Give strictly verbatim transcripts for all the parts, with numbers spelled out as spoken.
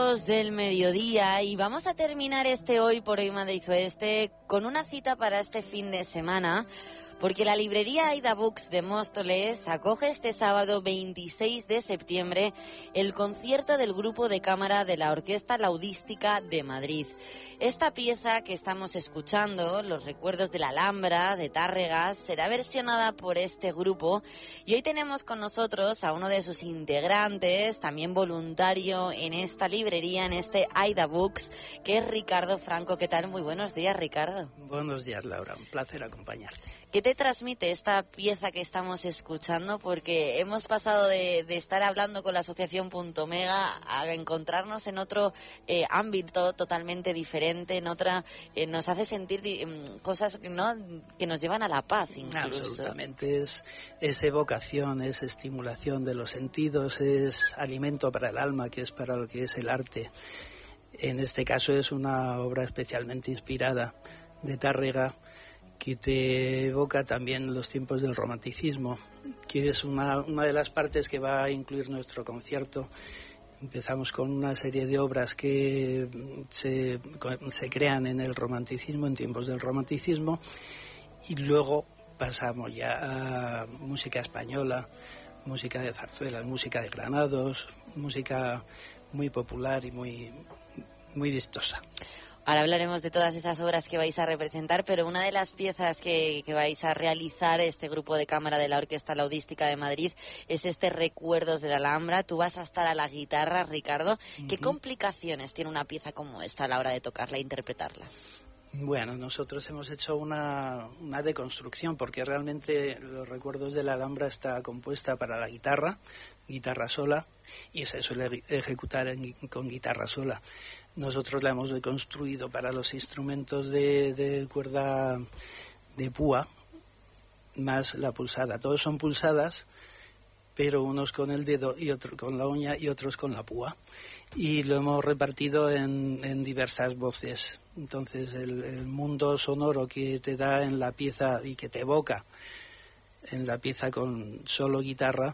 minutos del mediodía y vamos a terminar este Hoy por Hoy Madrid Oeste con una cita para este fin de semana, porque la librería Aida Books de Móstoles acoge este sábado veintiséis de septiembre el concierto del grupo de cámara de la Orquesta Laudística de Madrid. Esta pieza que estamos escuchando, Los recuerdos de la Alhambra, de Tárrega, será versionada por este grupo y hoy tenemos con nosotros a uno de sus integrantes, también voluntario en esta librería, en este Aida Books, que es Ricardo Franco. ¿Qué tal? Muy buenos días, Ricardo. Buenos días, Laura. Un placer acompañarte. ¿Qué te transmite esta pieza que estamos escuchando? Porque hemos pasado de, de estar hablando con la asociación Punto Mega a encontrarnos en otro eh, ámbito totalmente diferente, en otra, eh, nos hace sentir di, cosas, ¿no?, que nos llevan a la paz incluso. Absolutamente, es, es evocación, es estimulación de los sentidos, es alimento para el alma, que es para lo que es el arte. En este caso es una obra especialmente inspirada de Tárrega, que te evoca también los tiempos del romanticismo, que es una, una de las partes que va a incluir nuestro concierto. Empezamos con una serie de obras que se, se crean en el romanticismo, en tiempos del romanticismo, y luego pasamos ya a música española, música de zarzuelas, música de Granados, música muy popular y muy, muy vistosa. Ahora hablaremos de todas esas obras que vais a representar, pero una de las piezas que, que vais a realizar este grupo de cámara de la Orquesta Laudística de Madrid es este Recuerdos de la Alhambra. Tú vas a estar a la guitarra, Ricardo. Uh-huh. ¿Qué complicaciones tiene una pieza como esta a la hora de tocarla e interpretarla? Bueno, nosotros hemos hecho una, una deconstrucción, porque realmente Los Recuerdos de la Alhambra está compuesta para la guitarra, guitarra sola, y se suele ejecutar en, con guitarra sola. Nosotros la hemos deconstruido para los instrumentos de, de cuerda de púa, más la pulsada. Todos son pulsadas, pero unos con el dedo y otros con la uña y otros con la púa. Y lo hemos repartido en, en diversas voces. Entonces el, el mundo sonoro que te da en la pieza y que te evoca en la pieza con solo guitarra,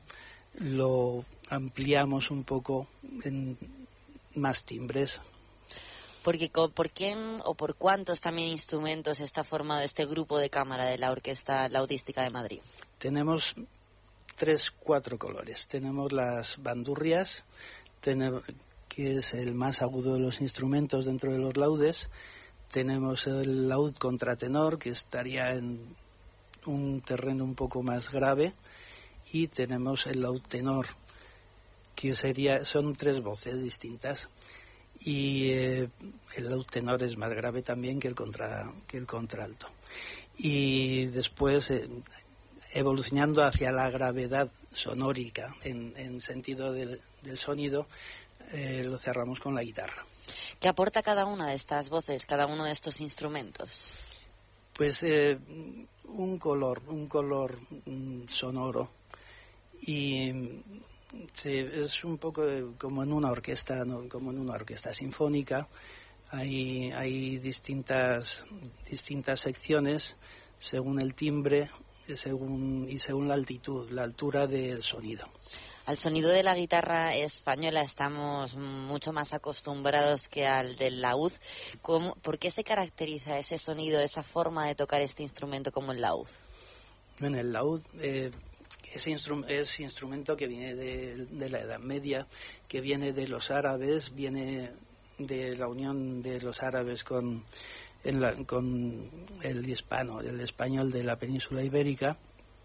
lo ampliamos un poco en más timbres. Porque ¿por quién o por cuántos también instrumentos está formado este grupo de cámara de la Orquesta Laudística de Madrid? Tenemos tres, cuatro colores. Tenemos las bandurrias, tenemos, que es el más agudo de los instrumentos dentro de los laudes. Tenemos el laúd contratenor, que estaría en un terreno un poco más grave. Y tenemos el laúd tenor, que sería, son tres voces distintas. Y eh, el laúd tenor es más grave también que el contra que el contralto. Y después eh, evolucionando hacia la gravedad sonórica en, en sentido del, del sonido, eh, lo cerramos con la guitarra. ¿Qué aporta cada una de estas voces, cada uno de estos instrumentos? Pues eh, un color, un color mm, sonoro. Y sí, es un poco como en una orquesta, ¿no? Como en una orquesta sinfónica. Hay, hay distintas, distintas secciones según el timbre según, y según la altitud, la altura del sonido. Al sonido de la guitarra española estamos mucho más acostumbrados que al del laúd. ¿Cómo, ¿Por qué se caracteriza ese sonido, esa forma de tocar este instrumento como el laúd? En el laúd eh, es, instru- es instrumento que viene de, de la Edad Media, que viene de los árabes, viene de la unión de los árabes con, en la, con el hispano, el español de la península ibérica.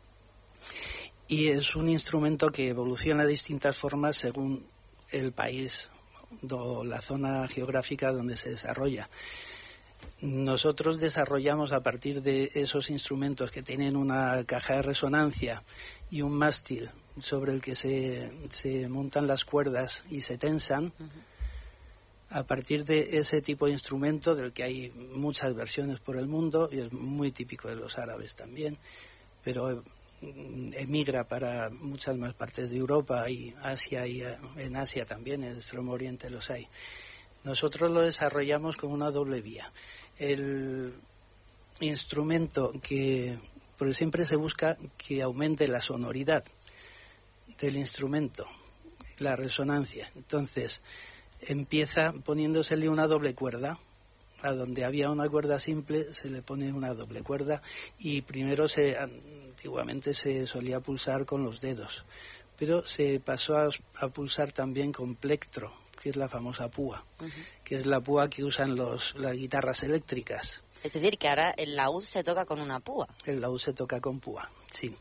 Y es un instrumento que evoluciona de distintas formas según el país o la zona geográfica donde se desarrolla. Nosotros desarrollamos a partir de esos instrumentos que tienen una caja de resonancia y un mástil sobre el que se, se montan las cuerdas y se tensan. Uh-huh. A partir de ese tipo de instrumento, del que hay muchas versiones por el mundo, y es muy típico de los árabes también, pero emigra para muchas más partes de Europa y Asia, y en Asia también, en el Extremo Oriente los hay. Nosotros lo desarrollamos con una doble vía. El instrumento que, porque siempre se busca que aumente la sonoridad del instrumento, la resonancia. Entonces, empieza poniéndosele una doble cuerda. A donde había una cuerda simple se le pone una doble cuerda, y primero se antiguamente se solía pulsar con los dedos, pero se pasó a, a pulsar también con plectro, que es la famosa púa, uh-huh. que es la púa que usan los, las guitarras eléctricas. Es decir, que ahora el laúd se toca con una púa. El laúd se toca con púa, sí.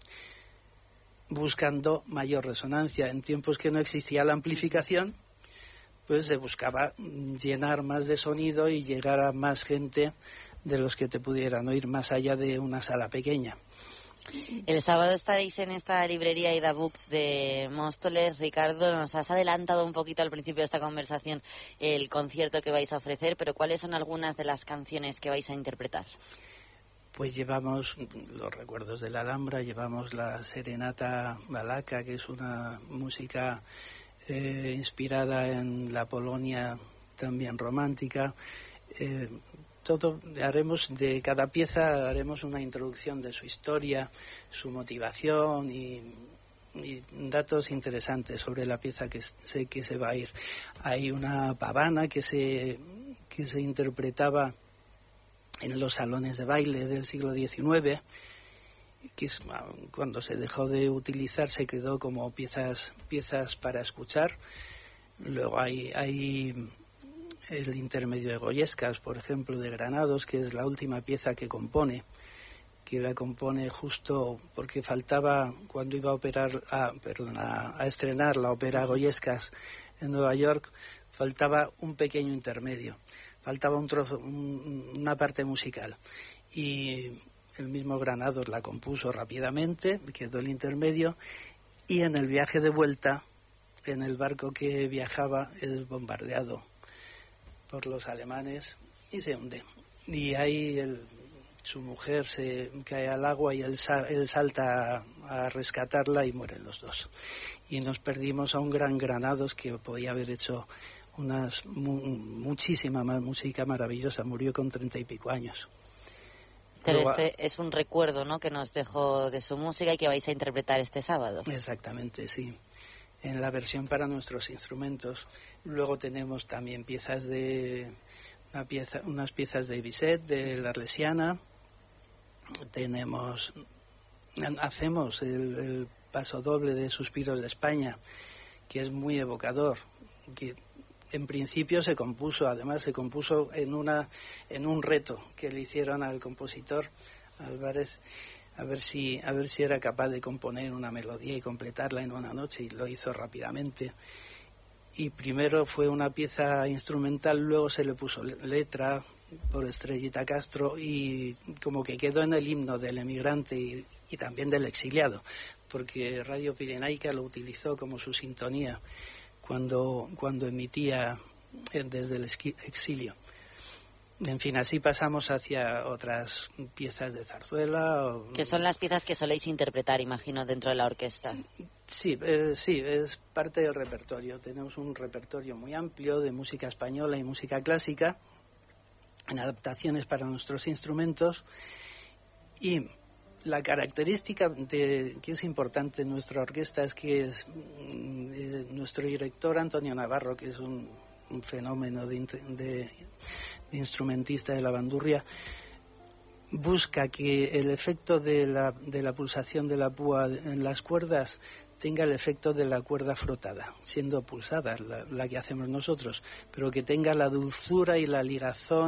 Buscando mayor resonancia. En tiempos que no existía la amplificación, pues se buscaba llenar más de sonido y llegar a más gente de los que te pudieran oír, más allá de una sala pequeña. El sábado estaréis en esta librería Aida Books de Móstoles. Ricardo, nos has adelantado un poquito al principio de esta conversación el concierto que vais a ofrecer, pero ¿cuáles son algunas de las canciones que vais a interpretar? Pues llevamos los recuerdos de la Alhambra, llevamos la Serenata Valaca, que es una música eh, inspirada en la Polonia también romántica. Eh, todo haremos de cada pieza haremos una introducción de su historia, su motivación y, y datos interesantes sobre la pieza que sé que se va a ir. Hay una pavana que se que se interpretaba en los salones de baile del siglo diecinueve, que es, cuando se dejó de utilizar se quedó como piezas piezas para escuchar. Luego hay hay el intermedio de Goyescas, por ejemplo, de Granados, que es la última pieza que compone, que la compone justo porque faltaba, cuando iba a operar, a, perdón, a, a estrenar la ópera Goyescas en Nueva York, faltaba un pequeño intermedio, faltaba un trozo, un, una parte musical, y el mismo Granados la compuso rápidamente, quedó el intermedio, y en el viaje de vuelta, en el barco que viajaba, es bombardeado por los alemanes y se hunde. Y ahí el, su mujer se cae al agua y él, él salta a, a rescatarla y mueren los dos. Y nos perdimos a un gran Granados que podía haber hecho unas mu, muchísima más música maravillosa. Murió con treinta y pico años. Pero Luego, este es un recuerdo, ¿no?, que nos dejó de su música y que vais a interpretar este sábado. Exactamente, sí. En la versión para nuestros instrumentos. Luego tenemos también piezas de una pieza, unas piezas de Bizet, de la Arlesiana. Tenemos, hacemos el, el paso doble de Suspiros de España, que es muy evocador, que en principio se compuso, además se compuso en una en un reto que le hicieron al compositor Álvarez, a ver si a ver si era capaz de componer una melodía y completarla en una noche, y lo hizo rápidamente. Y primero fue una pieza instrumental, luego se le puso letra por Estrellita Castro, y como que quedó en el himno del emigrante y, y también del exiliado, porque Radio Pirenaica lo utilizó como su sintonía cuando cuando emitía desde el exilio. En fin, así pasamos hacia otras piezas de zarzuela. O... Que son las piezas que soléis interpretar, imagino, dentro de la orquesta. Sí, eh, sí, es parte del repertorio. Tenemos un repertorio muy amplio de música española y música clásica, en adaptaciones para nuestros instrumentos. Y la característica de, que es importante en nuestra orquesta es que es, eh, nuestro director Antonio Navarro, que es un, un fenómeno de... de de instrumentista de la bandurria, busca que el efecto de la, de la pulsación de la púa en las cuerdas tenga el efecto de la cuerda frotada, siendo pulsada la, la que hacemos nosotros, pero que tenga la dulzura y la ligazón